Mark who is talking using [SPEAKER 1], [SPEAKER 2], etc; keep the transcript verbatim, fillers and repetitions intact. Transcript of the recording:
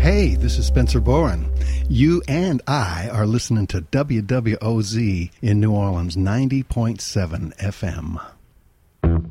[SPEAKER 1] Hey, this is Spencer Boren. You and I are listening to W W O Z in New Orleans, ninety point seven F M.